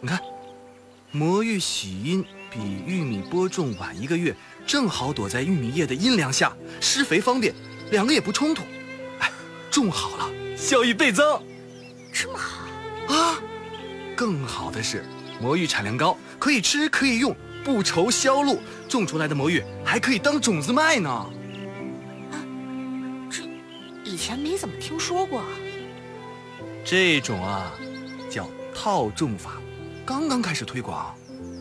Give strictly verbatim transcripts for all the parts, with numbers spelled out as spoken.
你看，魔芋喜阴比玉米播种晚一个月，正好躲在玉米叶的阴凉下，施肥方便，两个也不冲突。哎，种好了，效益倍增。 这么好啊！更好的是，魔芋产量高，可以吃可以用，不愁销路。种出来的魔芋还可以当种子卖呢。 啊，这以前没怎么听说过。 这种啊，叫套种法，刚刚开始推广。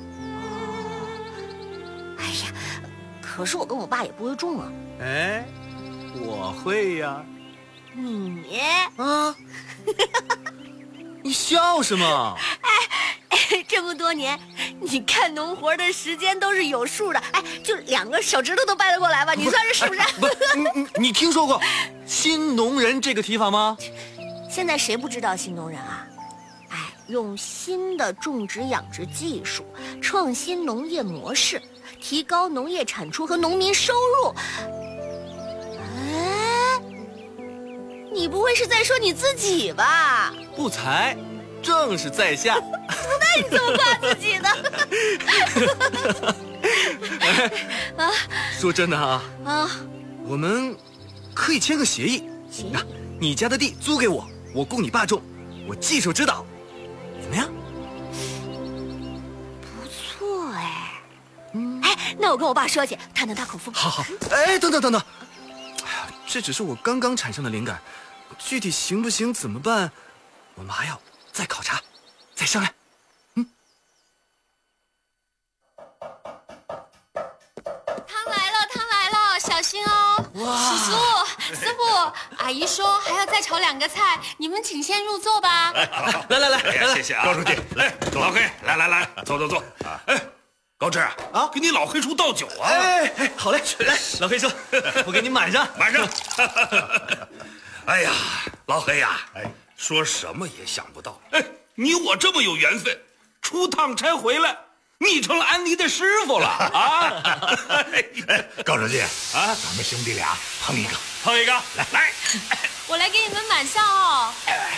哦，哎呀，可是我跟我爸也不会种啊。 哎，我会呀。 你啊？你笑什么？ 哎，这么多年，你干农活的时间都是有数的。哎，就两个手指头都掰得过来吧？你算是是不是？ 不，你你听说过新农人这个提法吗？ 现在谁不知道新农人啊？哎，用新的种植养殖技术，创新农业模式，提高农业产出和农民收入。哎，你不会是在说你自己吧？ 不才，正是在下。 那你怎么夸自己呢？ 啊，说真的啊， 啊， 我们可以签个协议。 协议？ 你家的地租给我，我供你爸种，我技术指导，怎么样？ 不错哎。嗯，哎，那我跟我爸说去，探探他口风。 好好。哎，等等等等，哎呀，这只是我刚刚产生的灵感，具体行不行怎么办，我们还要再考察，再商量。嗯。 汤来了，汤来了，小心哦！ 哇， 叔叔、师傅，阿姨说还要再炒两个菜，你们请先入座吧。 来来来来， 哎呀，谢谢啊，高书记，来，老黑，来来来，坐坐坐啊！哎，高志啊，给你老黑叔倒酒啊！ 哎哎，好嘞，来，老黑叔，我给你满上， 满上。哎呀，老黑呀，哎，说什么也想不到，哎，你我这么有缘分，出趟差回来，你成了安妮的师傅了啊！ 哎，高书记啊，咱们兄弟俩碰一个， 碰一个，来来， 我来给你们满上哦。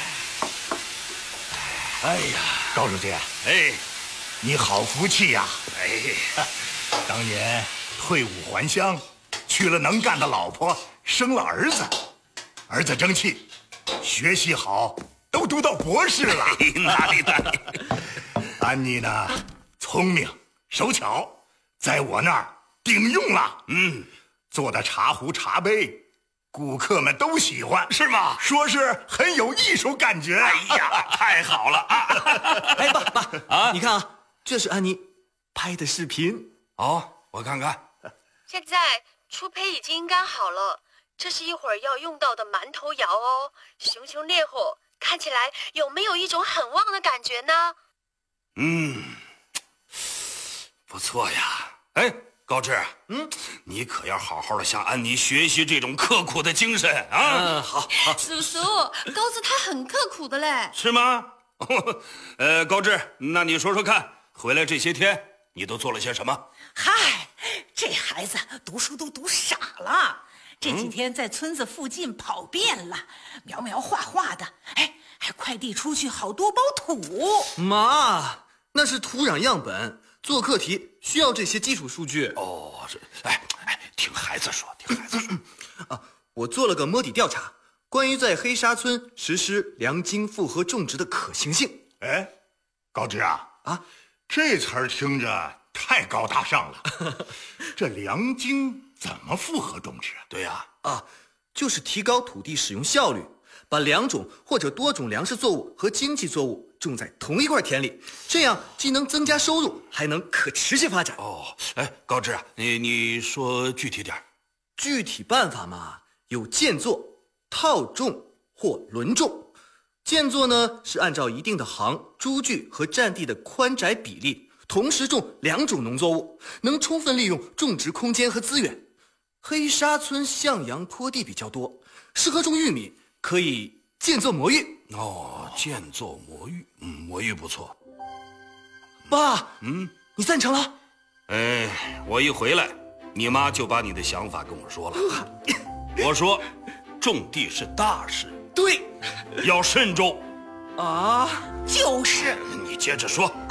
哎呀，高书记， 哎， 你好福气呀！ 哎， 当年退伍还乡，娶了能干的老婆，生了儿子，儿子争气，学习好，都读到博士了。 哪里哪里？ 安妮呢，聪明手巧，在我那儿顶用了。嗯，做的茶壶茶杯，顾客们都喜欢， 是吗？ 说是很有艺术感觉。 哎呀，太好了啊！ 哎，爸爸啊，你看啊，这是安妮拍的视频。 哦，我看看。 现在初胚已经干好了，这是一会儿要用到的馒头窑哦，熊熊烈火，看起来有没有一种很旺的感觉呢？ 嗯，不错呀。哎，高志， 嗯， 你可要好好的向安妮学习这种刻苦的精神啊！ 嗯，好，好。 叔叔，高子他很刻苦的嘞。 是吗？呃，高志，那你说说看，回来这些天你都做了些什么？ 嗨，这孩子读书都读傻了，这几天在村子附近跑遍了，描描画画的，哎，还快递出去好多包土。 妈，那是土壤样本，做课题需要这些基础数据。 哦，这，哎哎，听孩子说，听孩子说。 啊，我做了个摸底调查，关于在黑沙村实施良经复合种植的可行性。 哎，高志啊， 啊， 这词儿听着太高大上了。这良经怎么复合种植？ 对呀， 啊，就是提高土地使用效率，把两种或者多种粮食作物和经济作物种在同一块田里，这样既能增加收入，还能可持续发展。 哦，哎，高志啊，你你说具体点。 具体办法嘛，有间作、套种或轮种。间作呢是按照一定的行、株距和占地的宽窄比例，同时种两种农作物，能充分利用种植空间和资源。黑沙村向阳坡地比较多，适合种玉米，可以间作魔芋。 哦，间作魔芋，嗯，魔芋不错。 爸， 嗯， 你赞成了？ 哎，我一回来，你妈就把你的想法跟我说了。我说，种地是大事， 对， 要慎重。 啊， 就是。 你接着说。